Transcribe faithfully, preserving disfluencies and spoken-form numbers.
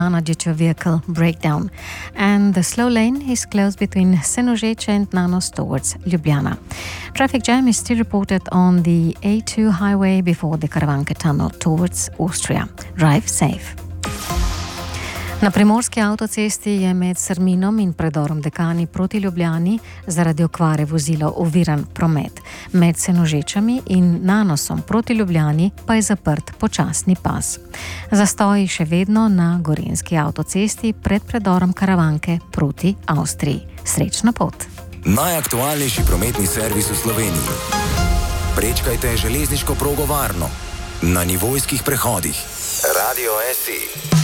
due to a vehicle breakdown. And the slow lane is closed between Senožeče and Nanos towards Ljubljana. Traffic jam is still reported on the A two highway before the Karavanke tunnel towards Austria. Drive safe. Na primorski avtocesti je med Srminom in predorom Dekani proti Ljubljani zaradi okvare vozila oviran promet. Med Senožečami in Nanosom proti Ljubljani pa je zaprt počasni pas. Zastoji še vedno na gorenjski avtocesti pred predorom Karavanke proti Avstriji. Srečna pot! Najaktualnejši prometni servis v Sloveniji. Prečkajte železniško progo varno. Na nivojskih prehodih. Radio S I.